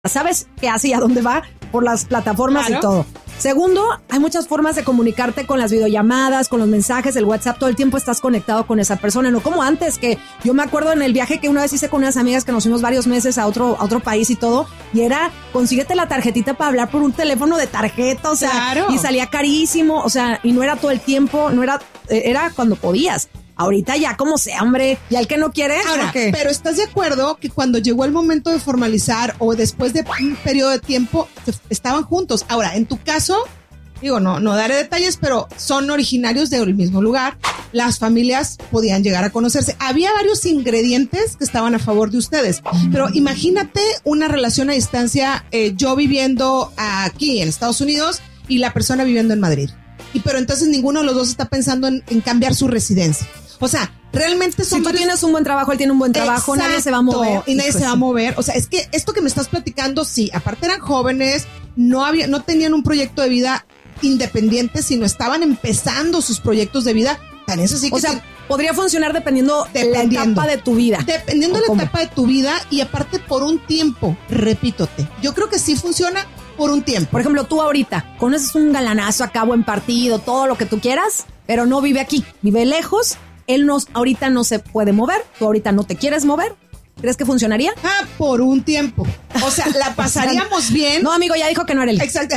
Sabes qué hace y a dónde va por las plataformas y todo. Segundo, hay muchas formas de comunicarte con las videollamadas, con los mensajes, el WhatsApp, todo el tiempo estás conectado con esa persona, no como antes, que yo me acuerdo en el viaje que una vez hice con unas amigas que nos fuimos varios meses a otro país y todo, y era, consíguete la tarjetita para hablar por un teléfono de tarjeta, o sea, y salía carísimo, o sea, y no era todo el tiempo, era cuando podías. Ahorita ya como sea, hombre, ya el que no quiere. Ahora, pero ¿estás de acuerdo que cuando llegó el momento de formalizar o después de un periodo de tiempo estaban juntos? Ahora, en tu caso, digo, no daré detalles, pero son originarios del mismo lugar. Las familias podían llegar a conocerse. Había varios ingredientes que estaban a favor de ustedes, pero imagínate una relación a distancia, yo viviendo aquí en Estados Unidos y la persona viviendo en Madrid. Pero entonces ninguno de los dos está pensando en cambiar su residencia. O sea, realmente son si tú tienes un buen trabajo, él tiene un buen trabajo, exacto, nadie se va a mover. Y nadie se va a mover. O sea, es que esto que me estás platicando, sí, aparte eran jóvenes, no tenían un proyecto de vida independiente, sino estaban empezando sus proyectos de vida. Tan eso sí que o sea, podría funcionar dependiendo la etapa de tu vida. Dependiendo de la etapa de tu vida y aparte por un tiempo, repítote. Yo creo que sí funciona por un tiempo. Por ejemplo, tú ahorita conoces un galanazo acá, buen partido, todo lo que tú quieras, pero no vive aquí, vive lejos. Él ahorita no se puede mover, tú ahorita no te quieres mover. ¿Crees que funcionaría? Por un tiempo. O sea, la pasaríamos bien. No, amigo, ya dijo que no era él. Exacto.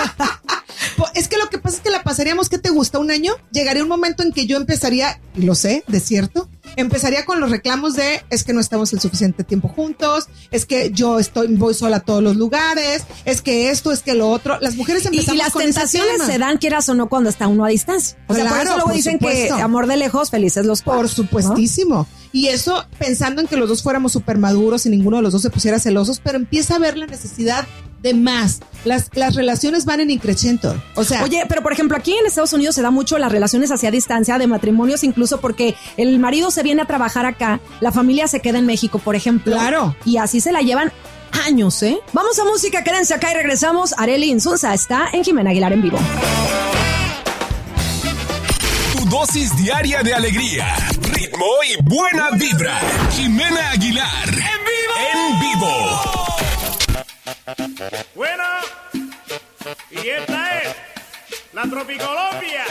Es que lo que pasa es que la pasaríamos, ¿qué te gusta? ¿Un año? Llegaría un momento en que yo empezaría, y lo sé, de cierto, empezaría con los reclamos de es que no estamos el suficiente tiempo juntos, es que yo voy sola a todos los lugares, es que esto, es que lo otro. Las mujeres empezamos y las con tentaciones se dan, quieras o no, cuando está uno a distancia. O sea, por eso luego dicen que amor de lejos, felices los cuatro. Por supuestísimo. ¿No? Y eso pensando en que los dos fuéramos súper maduros y ninguno de los dos se pusiera celosos, pero empieza a ver la necesidad de más. Las relaciones van en increciendo. O sea, oye, pero por ejemplo, aquí en Estados Unidos se da mucho las relaciones hacia distancia, de matrimonios, incluso porque el marido se viene a trabajar acá, la familia se queda en México, por ejemplo. Claro. Y así se la llevan años, ¿eh? Vamos a música, quédense acá y regresamos. Arely Insunza está en Jimena Aguilar en vivo. Tu dosis diaria de alegría, ritmo y buena vibra. Jimena Aguilar en vivo. Bueno, y esta es la Tropicolombia.